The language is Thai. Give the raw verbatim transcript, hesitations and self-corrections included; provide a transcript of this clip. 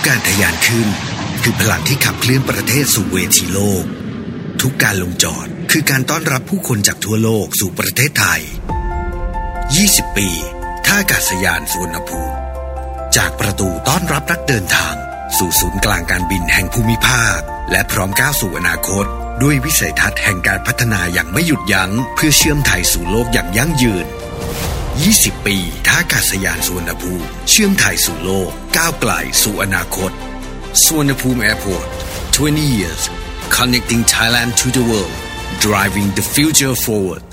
การทะยานขึ้นคือพลังที่ขับเคลื่อนประเทศสู่เวทีโลกทุกการลงจอดคือการต้อนรับผู้คนจากทั่วโลกสู่ประเทศไทยยี่สิบปีท่าอากาศยานสุวรรณภูมิจากประตูต้อนรับนักเดินทางสู่ศูนย์กลางการบินแห่งภูมิภาคและพร้อมก้าวสู่อนาคตด้วยวิสัยทัศน์แห่งการพัฒนาอย่างไม่หยุดยั้งเพื่อเชื่อมไทยสู่โลกอย่างยั่งยืนยี่สิบปีท่าอากาศยานสุวรรณภูมิเชื่อมไทยสู่โลกก้าวไกลสู่อนาคตสุวรรณภูมิ Airport twenty years connecting Thailand to the world driving the future forward